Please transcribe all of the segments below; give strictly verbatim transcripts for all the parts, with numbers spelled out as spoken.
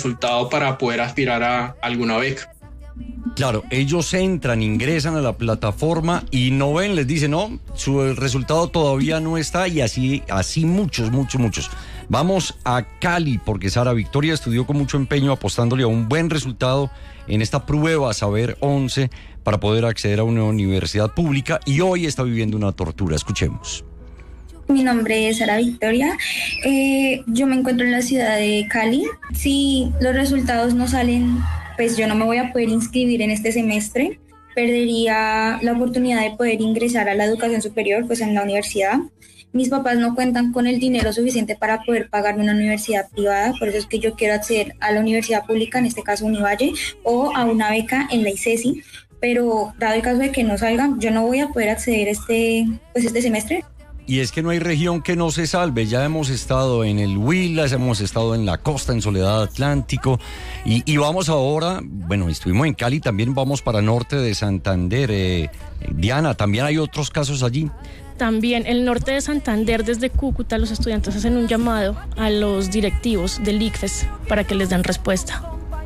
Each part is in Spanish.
resultado para poder aspirar a alguna beca. Claro, ellos entran, ingresan a la plataforma y no ven, les dicen, no, su resultado todavía no está, y así, así muchos, muchos, muchos. Vamos a Cali, porque Sara Victoria estudió con mucho empeño, apostándole a un buen resultado en esta prueba Saber once para poder acceder a una universidad pública, y hoy está viviendo una tortura. Escuchemos. Mi nombre es Sara Victoria, eh, yo me encuentro en la ciudad de Cali. Si los resultados no salen, pues yo no me voy a poder inscribir en este semestre, perdería la oportunidad de poder ingresar a la educación superior, pues en la universidad. Mis papás no cuentan con el dinero suficiente para poder pagarme una universidad privada, por eso es que yo quiero acceder a la universidad pública, en este caso Univalle, o a una beca en la I C E S I, pero dado el caso de que no salgan, yo no voy a poder acceder este, pues este semestre. Y es que no hay región que no se salve. Ya hemos estado en el Huila, hemos estado en la costa, en Soledad Atlántico, y, y vamos ahora, bueno, estuvimos en Cali, también vamos para norte de Santander. Eh, Diana, ¿también hay otros casos allí? También el norte de Santander, desde Cúcuta, los estudiantes hacen un llamado a los directivos del ICFES para que les den respuesta.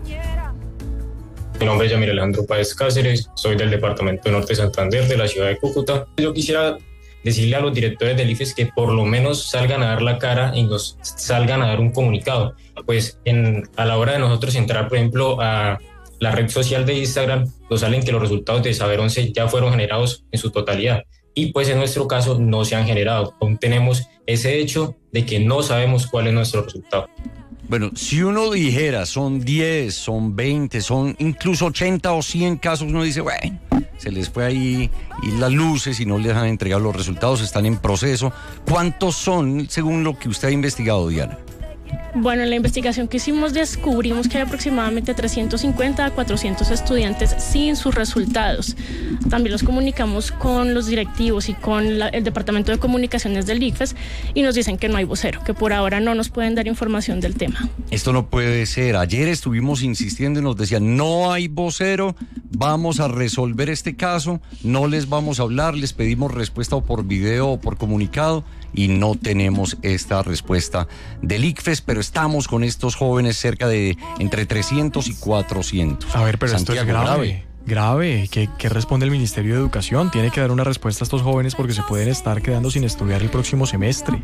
Mi nombre es Yamir Alejandro Páez Cáceres, soy del departamento norte de Santander, de la ciudad de Cúcuta. Yo quisiera decirle a los directores del ICFES que por lo menos salgan a dar la cara y nos salgan a dar un comunicado. Pues en, a la hora de nosotros entrar, por ejemplo, a la red social de Instagram, nos salen que los resultados de Saber once ya fueron generados en su totalidad. Y pues en nuestro caso no se han generado. Aún tenemos ese hecho de que no sabemos cuál es nuestro resultado. Bueno, si uno dijera son diez, son veinte, son incluso ochenta o cien casos, uno dice, bueno, se les fue ahí y las luces y no les han entregado los resultados, están en proceso. ¿Cuántos son, según lo que usted ha investigado, Diana? Bueno, en la investigación que hicimos descubrimos que hay aproximadamente trescientos cincuenta a cuatrocientos estudiantes sin sus resultados. También los comunicamos con los directivos y con la, el Departamento de Comunicaciones del ICFES, y nos dicen que no hay vocero, que por ahora no nos pueden dar información del tema. Esto no puede ser. Ayer estuvimos insistiendo y nos decían, no hay vocero, vamos a resolver este caso, no les vamos a hablar, les pedimos respuesta o por video o por comunicado, y no tenemos esta respuesta del ICFES, pero estamos con estos jóvenes, cerca de entre trescientos y cuatrocientos. A ver, pero Santiago, esto es grave. Grave. ¿Qué, ¿Qué responde el Ministerio de Educación? Tiene que dar una respuesta a estos jóvenes porque se pueden estar quedando sin estudiar el próximo semestre.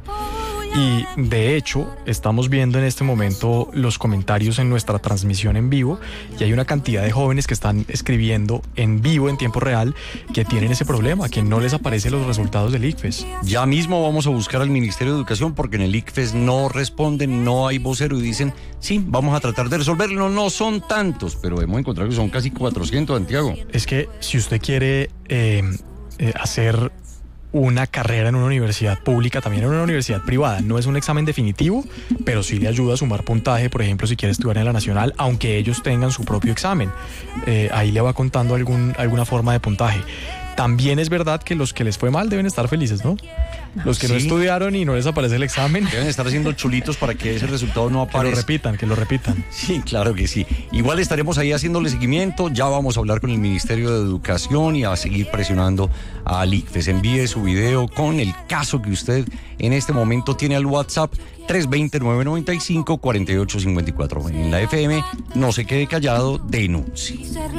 Y de hecho, estamos viendo en este momento los comentarios en nuestra transmisión en vivo, y hay una cantidad de jóvenes que están escribiendo en vivo, en tiempo real, que tienen ese problema, que no les aparecen los resultados del ICFES. Ya mismo vamos a buscar al Ministerio de Educación, porque en el ICFES no responden, no hay vocero, y dicen, sí, vamos a tratar de resolverlo. No son tantos, pero hemos encontrado que son casi cuatrocientos, Santiago. Es que si usted quiere eh, eh, hacer una carrera en una universidad pública, también en una universidad privada, no es un examen definitivo, pero sí le ayuda a sumar puntaje, por ejemplo, si quiere estudiar en la Nacional, aunque ellos tengan su propio examen. Eh, ahí le va contando algún, alguna forma de puntaje. También es verdad que los que les fue mal deben estar felices, ¿no? Los que sí no estudiaron y no les aparece el examen deben estar haciendo chulitos para que ese resultado no aparezca. Que lo repitan, que lo repitan. Sí, claro que sí. Igual estaremos ahí haciéndole seguimiento. Ya vamos a hablar con el Ministerio de Educación y a seguir presionando al ICFES. Envíe su video con el caso que usted en este momento tiene al WhatsApp tres dos cero, nueve nueve cinco, cuatro ocho cinco cuatro. En la F M, no se quede callado, denuncie.